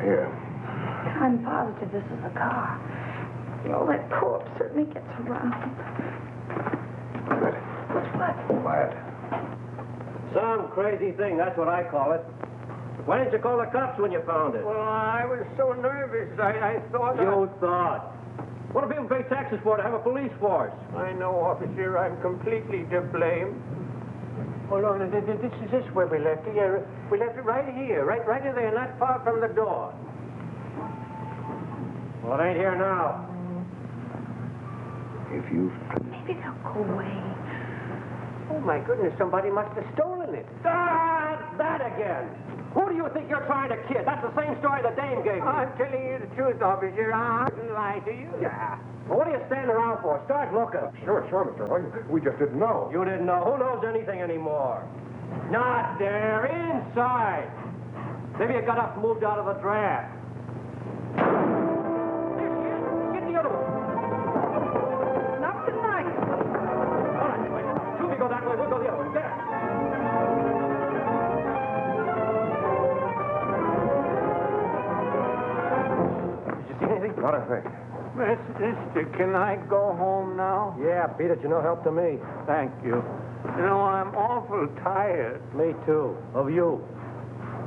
here. I'm positive this is a car. Oh, that corpse certainly gets around. Ready? What? Quiet. Some crazy thing, that's what I call it. Why didn't you call the cops when you found it? Well, I was so nervous. I thought... You thought. What do people pay taxes for? To have a police force? I know, officer. I'm completely to blame. Hold on. This is where we left it. Yeah, we left it right here. Right in there, not far from the door. Well, it ain't here now. If you... Maybe they'll go away. Oh, my goodness. Somebody must have stolen it. That again. Who do you think you're trying to kid? That's the same story the dame gave me. I'm telling you the truth, officer. I didn't lie to you. Yeah. Well, what are you standing around for? Start looking. Sure, Mr. Hoy. We just didn't know. You didn't know. Who knows anything anymore? Not there. Inside. Maybe it got up and moved out of the draft. Get the other one. Not tonight. All right, wait. Two of you go that way. We'll go the other way. There. Did you see anything? Not a thing. Mister, can I go home now? Yeah, beat it. You're no help to me. Thank you. You know, I'm awful tired. Me too. Of you.